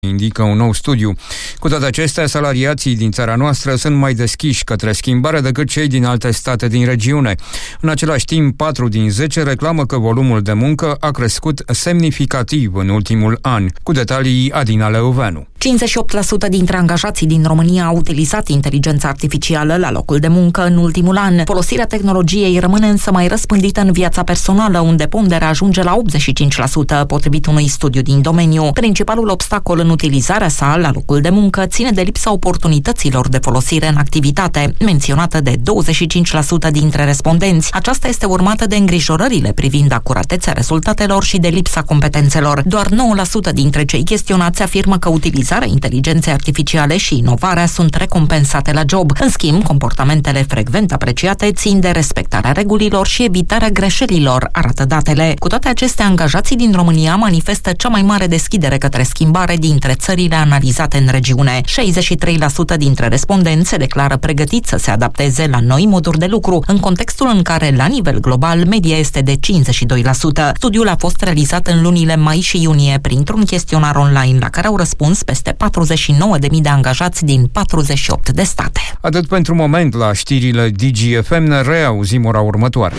indică un nou studiu. Cu toate acestea, salariații din țara noastră sunt mai deschiși către schimbare decât cei din alte state din regiune. În același timp, 4 din 10 reclamă că volumul de muncă a crescut semnificativ în ultimul an. Cu detalii, Adina Leoveanu. 58% dintre angajații din România au utilizat inteligența artificială la locul de muncă în ultimul an. Folosirea tehnologiei rămâne însă mai răspândită în viața personală, unde ponderea ajunge la 85%, potrivit unui studiu din domeniu. Principalul obstacol în utilizarea sa la locul de muncă ține de lipsa oportunităților de folosire în activitate, menționată de 25% dintre respondenți. Aceasta este urmată de îngrijorările privind acuratețea rezultatelor și de lipsa competențelor. Doar 9% dintre cei chestionați afirmă că utilizarea inteligenței artificiale și inovarea sunt recompensate la job. În schimb, comportamentele frecvent apreciate țin de respectarea regulilor și evitarea greșelilor, arată datele. Cu toate acestea, angajații din România manifestă cea mai mare deschidere către schimbare dintre țările analizate în regiune. 63% dintre respondenți se declară pregătiți să se adapteze la noi moduri de lucru, în contextul în care, la nivel global, media este de 52%. Studiul a fost realizat în lunile mai și iunie printr-un chestionar online la care au răspuns peste 49.000 de angajați din 48 de state. Atât pentru moment. La știrile DGFM, ne reauzim ora următoare.